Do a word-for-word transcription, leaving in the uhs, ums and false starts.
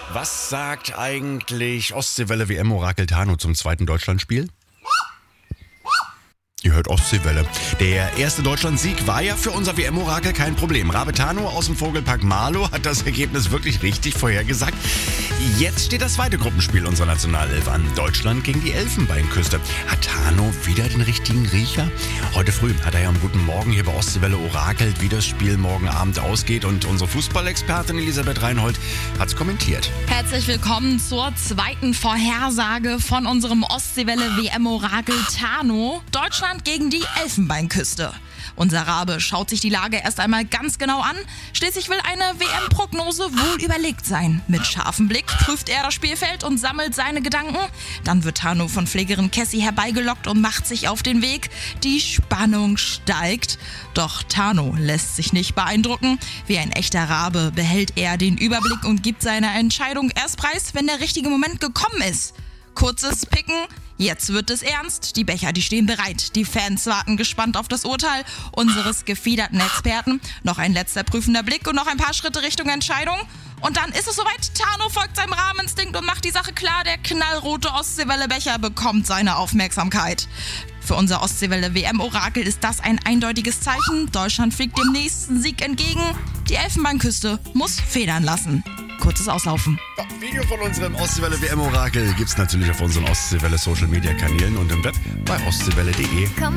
Was sagt eigentlich Ostseewelle W M-Orakel Tano zum zweiten Deutschlandspiel? Ihr hört Ostseewelle. Der erste Deutschlandsieg war ja für unser W M-Orakel kein Problem. Rabe Tano aus dem Vogelpark Marlow hat das Ergebnis wirklich richtig vorhergesagt. Jetzt steht das zweite Gruppenspiel unserer Nationalelf an. Deutschland gegen die Elfenbeinküste. Hat Tano wieder den richtigen Riecher? Heute früh hat er ja am Guten Morgen hier bei Ostseewelle orakelt, wie das Spiel morgen Abend ausgeht. Und unsere Fußballexpertin Elisabeth Reinhold hat's kommentiert. Herzlich willkommen zur zweiten Vorhersage von unserem Ostseewelle W M-Orakel Tano. Deutschland gegen die Elfenbeinküste. Unser Rabe schaut sich die Lage erst einmal ganz genau an. Schließlich will eine W M-Prognose wohl überlegt sein. Mit scharfem Blick prüft er das Spielfeld und sammelt seine Gedanken. Dann wird Tano von Pflegerin Cassie herbeigelockt und macht sich auf den Weg. Die Spannung steigt. Doch Tano lässt sich nicht beeindrucken. Wie ein echter Rabe behält er den Überblick und gibt seine Entscheidung erst preis, wenn der richtige Moment gekommen ist. Kurzes Picken. Jetzt wird es ernst. Die Becher, die stehen bereit. Die Fans warten gespannt auf das Urteil unseres gefiederten Experten. Noch ein letzter prüfender Blick und noch ein paar Schritte Richtung Entscheidung. Und dann ist es soweit. Tano folgt seinem Rahmeninstinkt und macht die Sache klar. Der knallrote Ostseewelle-Becher bekommt seine Aufmerksamkeit. Für unser Ostseewelle W M-Orakel ist das ein eindeutiges Zeichen. Deutschland fliegt dem nächsten Sieg entgegen. Die Elfenbeinküste muss federn lassen. Kurzes Auslaufen. Ja, Video von unserem Ostseewelle W M-Orakel gibt's natürlich auf unseren Ostseewelle Social Media Kanälen und im Web bei ostseewelle punkt de.